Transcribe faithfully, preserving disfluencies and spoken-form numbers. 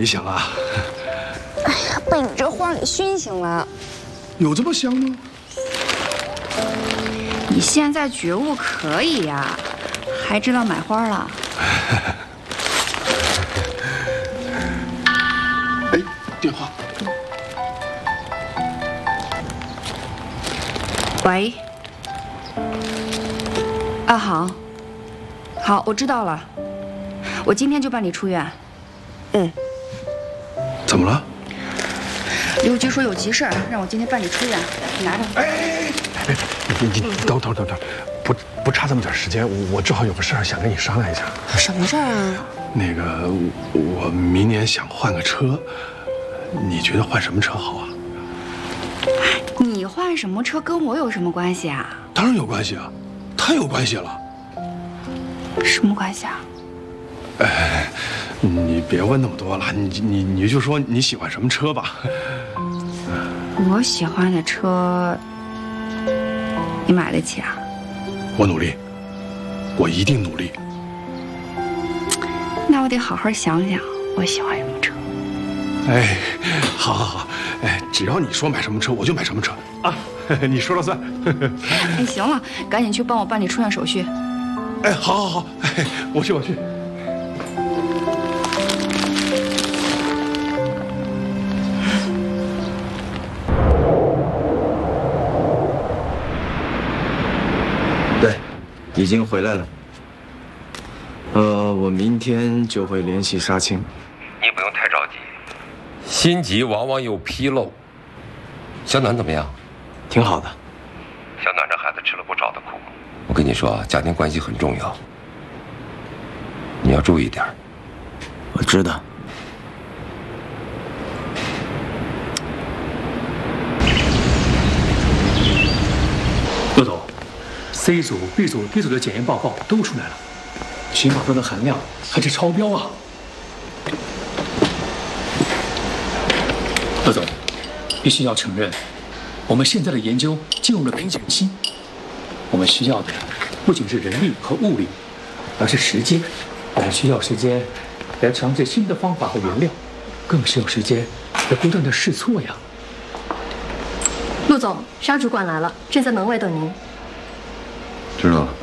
你醒了？ 哎呀，被你这花给熏醒了。 有这么香吗？ 你现在觉悟可以呀，还知道买花了。 哎，电话。 喂。啊，好。好，我知道了。我今天就办理出院。嗯。 怎么了？ 刘局说有急事儿，让我今天办理出院。你拿着。 哎哎哎！别别，你你等等等等，不不差这么点时间，我我正好有个事儿想跟你商量一下。 什么事儿啊？ 那个，我明年想换个车，你觉得换什么车好啊？ 你换什么车跟我有什么关系啊？ 当然有关系啊，太有关系了。 什么关系啊？ 哎，你别问那么多了，你你你就说你喜欢什么车吧。 我喜欢的车，你买得起啊？ 我努力，我一定努力。 那我得好好想想，我喜欢什么车。 哎，好好好，哎，只要你说买什么车，我就买什么车啊！你说了算。 哎，行了，赶紧去帮我办理出院手续。 哎，好好好，哎，我去我去。 对，已经回来了。呃，我明天就会联系沙青。 你不用太着急，心急往往有纰漏。小暖怎么样？ 挺好的。 小暖这孩子吃了不少的苦。我跟你说，家庭关系很重要，你要注意点。 我知道。 陆总 ，C 组、B 组、D 组的检验报告都出来了，氰化铬的含量还是超标啊！陆总，必须要承认，我们现在的研究进入了瓶颈期。我们需要的不仅是人力和物力，而是时间。我们需要时间来尝试新的方法和原料，更需要时间来不断的试错呀。 陆总，沙主管来了，正在门外等您。 知道了。